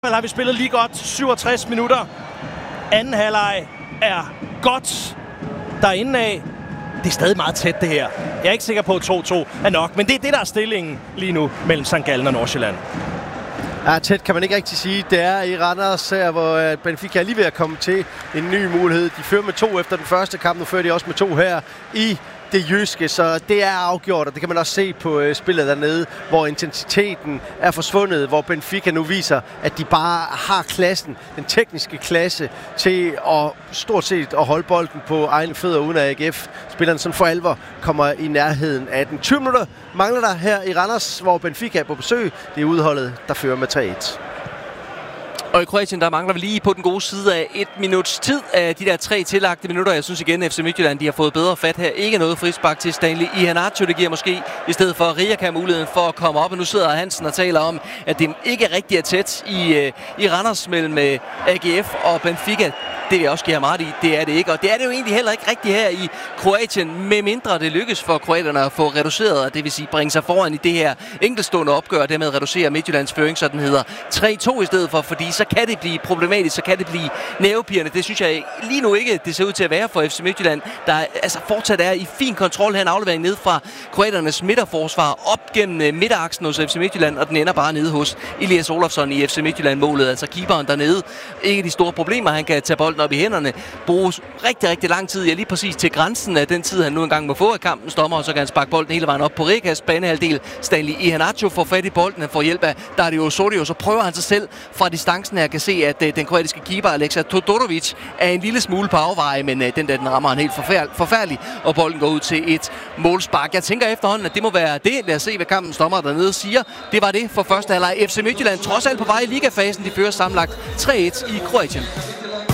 Har vi spillet lige godt 67 minutter. Anden halvleg er godt derinde af. Det er stadig meget tæt, det her. Jeg er ikke sikker på, at 2-2 er nok, men det er det, der er stillingen lige nu mellem St. Gallen og Nordsjælland. Ja, tæt kan man ikke rigtig sige. Det er i Randers her, hvor Benfica er lige ved at komme til en ny mulighed. De fører med 2 efter den første kamp. Nu fører de også med 2 her i det jyske, så det er afgjort, og det kan man også se på spillet dernede, hvor intensiteten er forsvundet, hvor Benfica nu viser, at de bare har klassen, den tekniske klasse, til at stort set at holde bolden på egne fødder, uden at AGF-spillerne sådan for alvor kommer i nærheden af den. 20 minutter mangler der her i Randers, hvor Benfica er på besøg. Det er udholdet, der fører med 3-1. Og i Kroatien, der mangler vi lige på den gode side af 1 minuts tid af de der 3 tillagte minutter. Jeg synes igen, FC Midtjylland, de har fået bedre fat her. Ikke noget frispark til Stanley Iheanacho. Det giver måske i stedet for Rijeka muligheden for at komme op. Og nu sidder Hansen og taler om, at det ikke rigtig er tæt i Randers mellem AGF og Benfica. Det vil jeg også give ham ret i. Det er det ikke. Og det er det jo egentlig heller ikke rigtigt her i Kroatien, med mindre det lykkes for kroaterne at få reduceret, det vil sige bringe sig foran i det her enkeltstående opgør, dermed at reducere Midtjyllands føring, så den hedder 3-2 i stedet for, fordi så kan det blive problematisk, så kan det blive nervepirrende. Det synes jeg lige nu ikke, det ser ud til at være for FC Midtjylland, der altså fortsat er i fin kontrol her, en aflevering ned fra kroaternes midterforsvar op gennem midteraksen hos FC Midtjylland, og den ender bare nede hos Elias Olofsson i FC Midtjylland-målet, altså keeperen dernede. Ikke de store problemer, han kan tage bolden op i hænderne, bruges rigtig, rigtig lang tid, ja lige præcis til grænsen af den tid, han nu engang må få af kampens dommer, og så kan han sparke bolden hele vejen op på Rikas banehalvdel. Stanley Iheanacho får fat i bolden, han får hjælp af Dario Osorio, så prøver han sig selv fra distancen her, kan se, at den kroatiske keeper Alexa Todorovic er en lille smule på afveje, men den rammer han helt forfærdelig, og bolden går ud til et målspark. Jeg tænker efterhånden, at det må være det. Lad os se, hvad kampens dommer dernede siger. Det var det for første halvleg. FC Midtjylland trods alt på vej i ligafasen. De fører sammenlagt 3-1 i Kroatien.